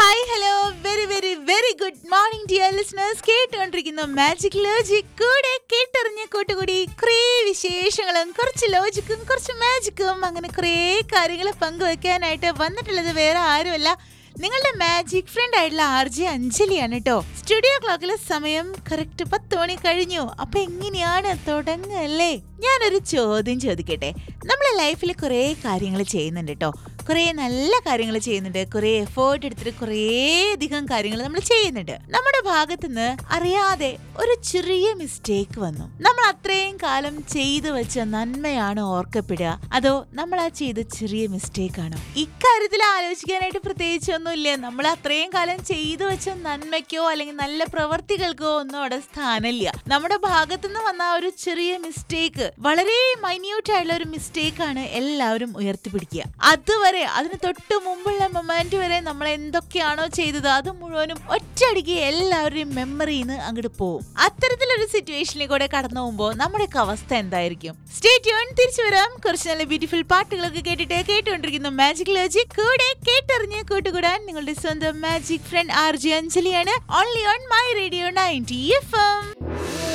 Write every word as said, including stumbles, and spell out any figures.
Hi hello very very very good morning dear listeners. കേട്ടുകൊണ്ടിരിക്കുന്ന magic logic. കൂടെ കേട്ടറിഞ്ഞ കൂട്ടുകൂടി കുറേ വിശേഷങ്ങളും കുറച്ച് ലോജിക്കും കുറച്ച് മാജിക്കും അങ്ങനെ കുറേ കാര്യങ്ങൾ പങ്കുവെക്കാനായിട്ട് വന്നിട്ടുള്ളത് വേറെ ആരുമല്ല, നിങ്ങളുടെ മാജിക് ഫ്രണ്ട് ആയിട്ടുള്ള ആർ ജെ അഞ്ജലിയാണ് കേട്ടോ. സ്റ്റുഡിയോ ക്ലോക്കിലെ സമയം കറക്റ്റ് പത്ത് മണി കഴിഞ്ഞു. അപ്പൊ എങ്ങനെയാണ് തുടങ്ങല്ലേ? ഞാനൊരു ചോദ്യം ചോദിക്കട്ടെ. നമ്മളെ ലൈഫിൽ കുറേ കാര്യങ്ങൾ ചെയ്യുന്നുണ്ട് കേട്ടോ, കുറേ നല്ല കാര്യങ്ങൾ ചെയ്യുന്നുണ്ട്, കുറേ എഫേർട്ട് എടുത്തിട്ട് കുറേ അധികം കാര്യങ്ങൾ നമ്മൾ ചെയ്യുന്നുണ്ട്. നമ്മുടെ ഭാഗത്തുനിന്ന് അറിയാതെ ഒരു ചെറിയ മിസ്റ്റേക്ക് വന്നു. നമ്മൾ അത്രയും കാലം ചെയ്തു വെച്ച നന്മയാണോ ഓർക്കപ്പെടുക, അതോ നമ്മൾ ആ ചെയ്ത ചെറിയ മിസ്റ്റേക്ക് ആണോ? ഇക്കാര്യത്തിൽ ആലോചിക്കാനായിട്ട് പ്രത്യേകിച്ച് ഒന്നുമില്ല. നമ്മൾ അത്രയും കാലം ചെയ്തു വെച്ച നന്മയ്ക്കോ അല്ലെങ്കിൽ നല്ല പ്രവർത്തികൾക്കോ ഒന്നും അവിടെ സ്ഥാനമില്ല. നമ്മുടെ ഭാഗത്തുനിന്ന് വന്ന ആ ഒരു ചെറിയ മിസ്റ്റേക്ക്, വളരെ മൈന്യൂട്ട് ആയിട്ടുള്ള ഒരു മിസ്റ്റേക്ക് ആണ് എല്ലാവരും ഉയർത്തിപ്പിടിക്കുക. അതുവരെ അതിന് തൊട്ട് മുമ്പുള്ള മൊമെന്റ് വരെ നമ്മൾ എന്തൊക്കെയാണോ ചെയ്തത് അത് മുഴുവനും ഒറ്റയടിക്ക് എല്ലാവരുടെയും മെമ്മറിന്ന് അങ്ങോട്ട് പോകും. അത്തരത്തിലൊരു സിറ്റുവേഷനിലൂടെ കടന്നു പോകുമ്പോൾ നമ്മുടെയൊക്കെ അവസ്ഥ എന്തായിരിക്കും? Stay tune. തിരിച്ചു വരാം. കുറച്ച് നല്ല ബ്യൂട്ടിഫുൾ പാട്ടുകളൊക്കെ കേട്ടിട്ട് കേട്ടുകൊണ്ടിരിക്കുന്ന മാജിക് ലോജിക്. കൂടെ കേട്ടറിഞ്ഞ് കൂട്ടുകൂടാൻ നിങ്ങളുടെ സ്വന്തം magic front R J അഞ്ജലിയാണ്. Only on my radio ninety F M.